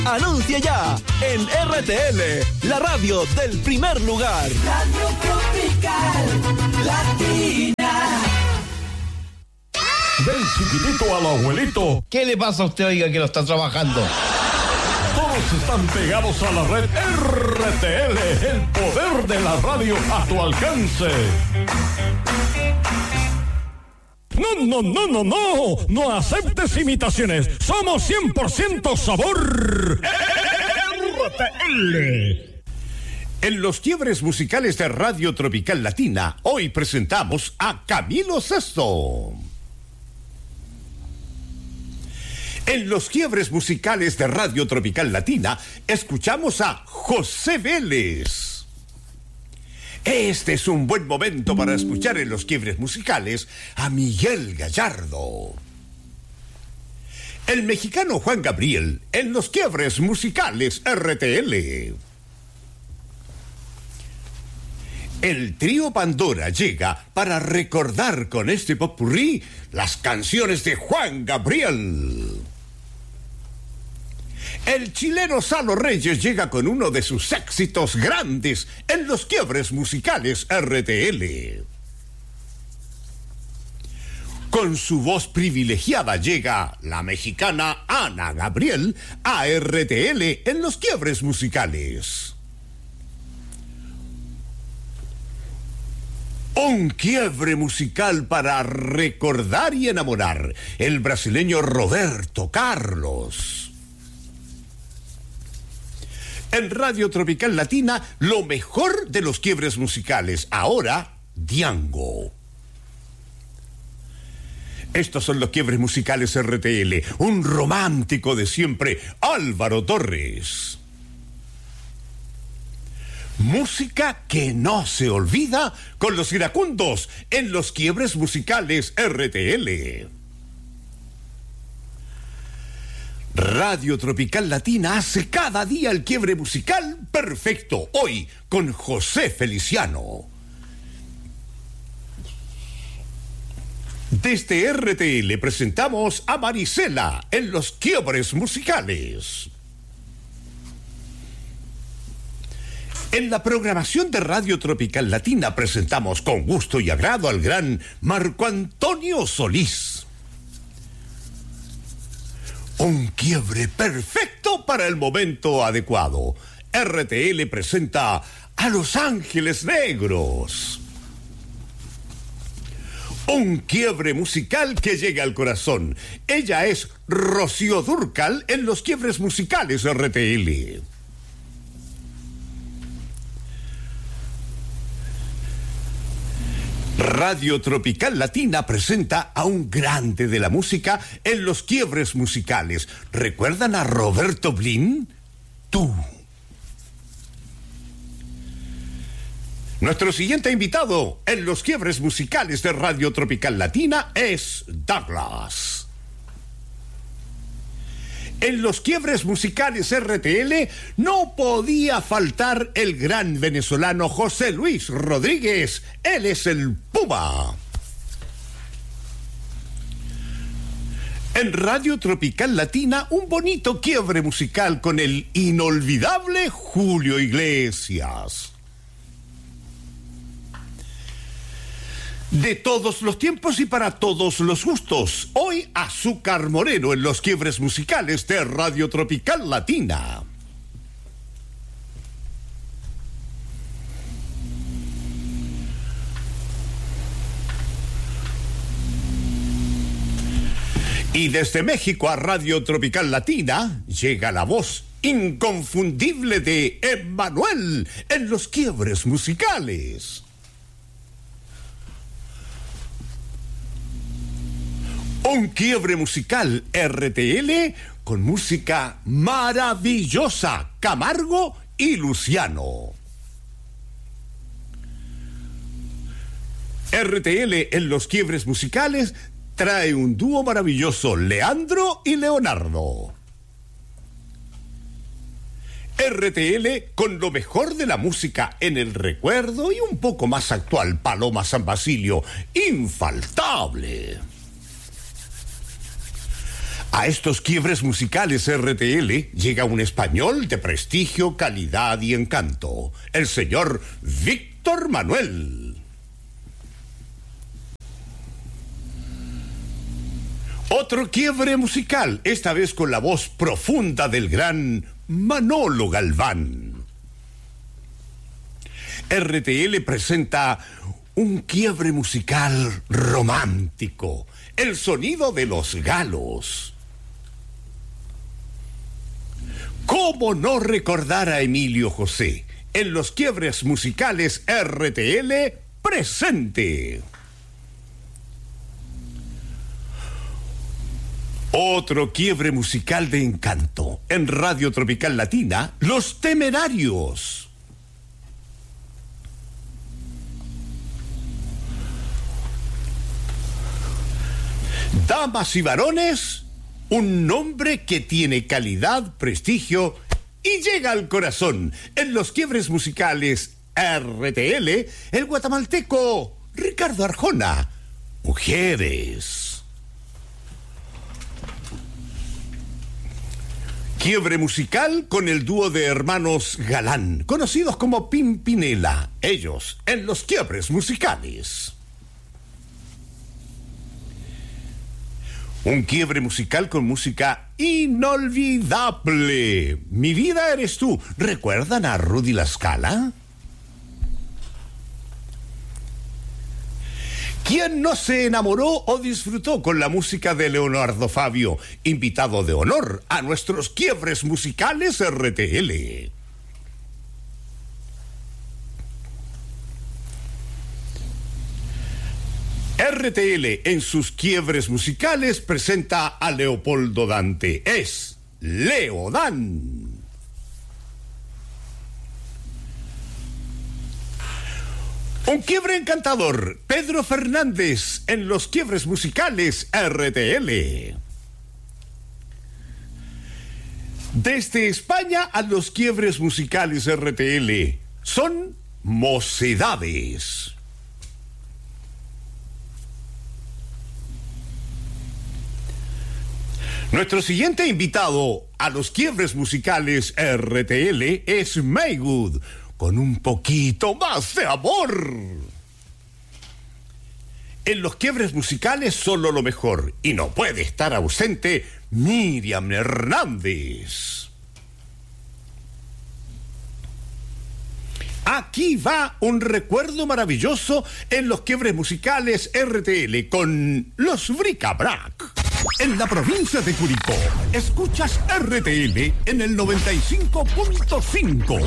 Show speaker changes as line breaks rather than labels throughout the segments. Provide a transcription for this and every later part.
Anuncia ya en RTL, la radio del primer lugar.
Radio Tropical Latina.
Del chiquitito al abuelito.
¿Qué le pasa a usted, oiga, que lo está trabajando?
Todos están pegados a la red RTL, el poder de la radio a tu alcance. No aceptes imitaciones. Somos 100% sabor RTL. En los quiebres musicales de Radio Tropical Latina, hoy presentamos a Camilo Sesto. En los quiebres musicales de Radio Tropical Latina, escuchamos a José Vélez. Este es un buen momento para escuchar en los quiebres musicales a Miguel Gallardo. El mexicano Juan Gabriel en los quiebres musicales RTL. El trío Pandora llega para recordar con este popurrí las canciones de Juan Gabriel. El chileno Salo Reyes llega con uno de sus éxitos grandes en los quiebres musicales RTL. Con su voz privilegiada llega la mexicana Ana Gabriel a RTL en los quiebres musicales. Un quiebre musical para recordar y enamorar, el brasileño Roberto Carlos. En Radio Tropical Latina, lo mejor de los quiebres musicales. Ahora, Diango. Estos son los quiebres musicales RTL. Un romántico de siempre, Álvaro Torres. Música que no se olvida con los iracundos en los quiebres musicales RTL. Radio Tropical Latina hace cada día el quiebre musical perfecto. Hoy con José Feliciano. Desde RTL presentamos a Marisela en los quiebres musicales. En la programación de Radio Tropical Latina presentamos con gusto y agrado al gran Marco Antonio Solís. Un quiebre perfecto para el momento adecuado. RTL presenta a Los Ángeles Negros. Un quiebre musical que llega al corazón. Ella es Rocío Dúrcal en los quiebres musicales RTL. Radio Tropical Latina presenta a un grande de la música en los quiebres musicales. ¿Recuerdan a Roberto Blin? Tú. Nuestro siguiente invitado en los quiebres musicales de Radio Tropical Latina es Douglas. En los quiebres musicales RTL no podía faltar el gran venezolano José Luis Rodríguez. Él es el Puma. En Radio Tropical Latina, un bonito quiebre musical con el inolvidable Julio Iglesias. De todos los tiempos y para todos los gustos. Hoy Azúcar Moreno en los quiebres musicales de Radio Tropical Latina. Y desde México a Radio Tropical Latina llega la voz inconfundible de Emmanuel en los quiebres musicales. Un quiebre musical RTL con música maravillosa, Camargo y Luciano. RTL en los quiebres musicales trae un dúo maravilloso, Leandro y Leonardo. RTL con lo mejor de la música en el recuerdo y un poco más actual, Paloma San Basilio, infaltable. A estos quiebres musicales RTL llega un español de prestigio, calidad y encanto, el señor Víctor Manuel. Otro quiebre musical, esta vez con la voz profunda del gran Manolo Galván. RTL presenta un quiebre musical romántico, el sonido de los galos. ¿Cómo no recordar a Emilio José? En los quiebres musicales RTL presente. Otro quiebre musical de encanto. En Radio Tropical Latina, Los Temerarios. Damas y varones, un nombre que tiene calidad, prestigio y llega al corazón. En los quiebres musicales RTL, el guatemalteco Ricardo Arjona. Mujeres. Quiebre musical con el dúo de hermanos Galán, conocidos como Pimpinela. Ellos en los quiebres musicales. Un quiebre musical con música inolvidable. Mi vida eres tú. ¿Recuerdan a Rudy La Scala? ¿Quién no se enamoró o disfrutó con la música de Leonardo Fabio, invitado de honor a nuestros quiebres musicales RTL? RTL en sus quiebres musicales presenta a Leopoldo Dante. Es Leo Dan. Un quiebre encantador. Pedro Fernández en los quiebres musicales RTL. Desde España a los quiebres musicales RTL son Mocedades. Nuestro siguiente invitado a los quiebres musicales RTL es Maywood, con un poquito más de amor. En los quiebres musicales solo lo mejor, y no puede estar ausente Miriam Hernández. Aquí va un recuerdo maravilloso en los quiebres musicales RTL con los Bricabrac. En la provincia de Curicó, escuchas RTL en el 95.5.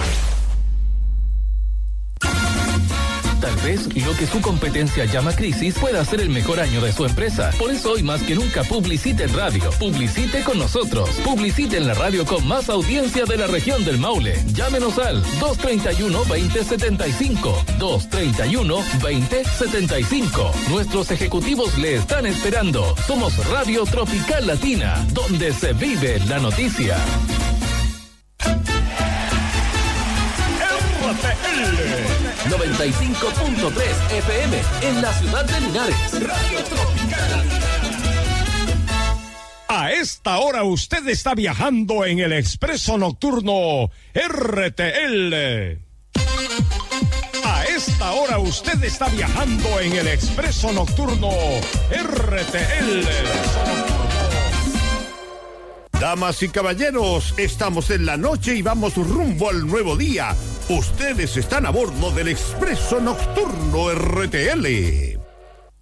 Tal vez lo que su competencia llama crisis pueda ser el mejor año de su empresa. Por eso hoy más que nunca publicite en radio. Publicite con nosotros. Publicite en la radio con más audiencia de la región del Maule. Llámenos al 231-2075. 231-2075. Nuestros ejecutivos le están esperando. Somos Radio Tropical Latina, donde se vive la noticia.
RTL
95.3 FM en la ciudad de Linares.
Radio Tropical. A esta hora usted está viajando en el expreso nocturno RTL. A esta hora usted está viajando en el expreso nocturno RTL.
Damas y caballeros, estamos en la noche y vamos rumbo al nuevo día. Ustedes están a bordo del expreso nocturno RTL.